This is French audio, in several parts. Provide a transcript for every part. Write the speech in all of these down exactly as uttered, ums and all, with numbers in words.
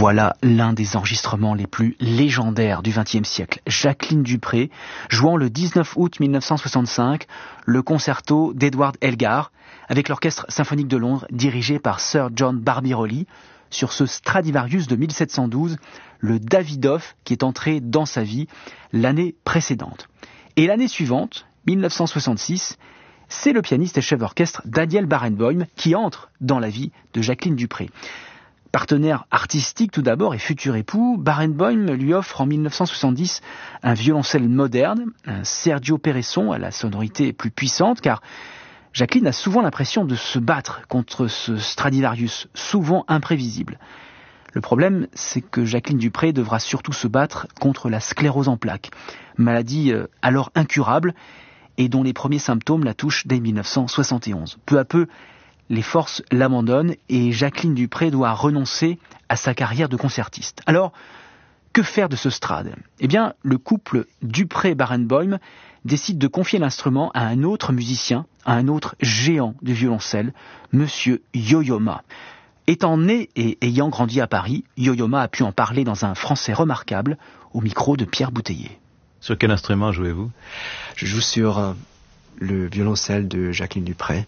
Voilà l'un des enregistrements les plus légendaires du vingtième siècle. Jacqueline Dupré, jouant le dix-neuf août mille neuf cent soixante-cinq, le concerto d'Edward Elgar, avec l'Orchestre symphonique de Londres, dirigé par Sir John Barbirolli, sur ce Stradivarius de mille sept cent douze, le Davidoff qui est entré dans sa vie l'année précédente. Et l'année suivante, mille neuf cent soixante-six, c'est le pianiste et chef d'orchestre Daniel Barenboim qui entre dans la vie de Jacqueline Dupré. Partenaire artistique tout d'abord et futur époux, Barenboim lui offre en mille neuf cent soixante-dix un violoncelle moderne, un Sergio Peresson à la sonorité plus puissante, car Jacqueline a souvent l'impression de se battre contre ce Stradivarius, souvent imprévisible. Le problème, c'est que Jacqueline Dupré devra surtout se battre contre la sclérose en plaques, maladie alors incurable et dont les premiers symptômes la touchent dès mille neuf cent soixante et onze. Peu à peu, les forces l'abandonnent et Jacqueline Dupré doit renoncer à sa carrière de concertiste. Alors, que faire de ce Strad ? Eh bien, le couple Dupré-Barenboim décide de confier l'instrument à un autre musicien, à un autre géant du violoncelle, Monsieur Yo-Yo Ma. Étant né et ayant grandi à Paris, Yo-Yo Ma a pu en parler dans un français remarquable, au micro de Pierre Bouteiller. Sur quel instrument jouez-vous ? Je joue sur euh, le violoncelle de Jacqueline Dupré.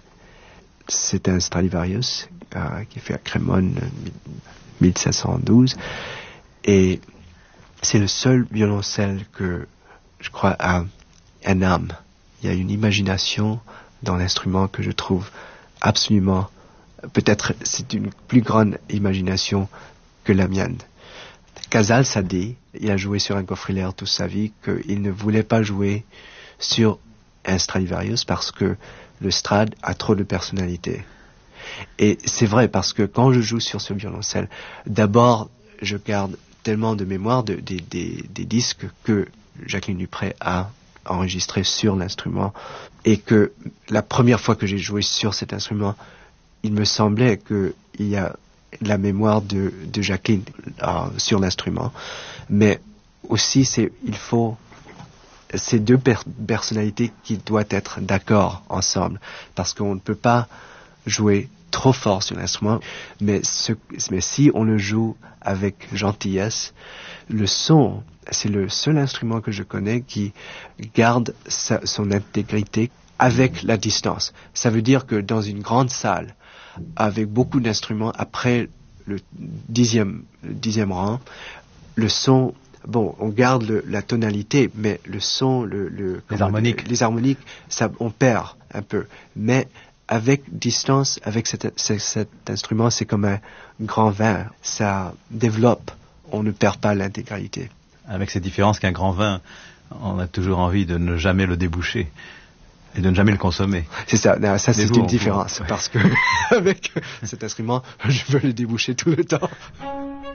C'est un Stradivarius euh, qui est fait à Crémone mille sept cent douze. Et c'est le seul violoncelle que je crois a un âme. Il y a une imagination dans l'instrument que je trouve absolument... Peut-être c'est une plus grande imagination que la mienne. Casals a dit, il a joué sur un coffre-laire toute sa vie, qu'il ne voulait pas jouer sur un Stradivarius parce que le Strad a trop de personnalité. Et c'est vrai parce que quand je joue sur ce violoncelle, d'abord je garde tellement de mémoire de, de, de, des disques que Jacqueline Dupré a enregistrés sur l'instrument et que la première fois que j'ai joué sur cet instrument, il me semblait qu'il y a la mémoire de, de Jacqueline euh, sur l'instrument. Mais aussi, c'est, il faut ces deux per- personnalités qui doivent être d'accord ensemble. Parce qu'on ne peut pas jouer trop fort sur l'instrument. Mais, ce, mais si on le joue avec gentillesse, le son, c'est le seul instrument que je connais qui garde sa, son intégrité avec la distance. Ça veut dire que dans une grande salle, avec beaucoup d'instruments, après le dixième, le dixième rang, le son, bon, on garde le, la tonalité, mais le son, le, le les harmoniques, les, les harmoniques, ça, on perd un peu. Mais avec distance, avec cet, cet, cet instrument, c'est comme un grand vin, ça développe, on ne perd pas l'intégralité. Avec cette différence qu'un grand vin, on a toujours envie de ne jamais le déboucher. Et de ne jamais le consommer. C'est ça, non, ça c'est vous, une différence, vous, ouais. Parce que avec cet instrument, je veux le déboucher tout le temps.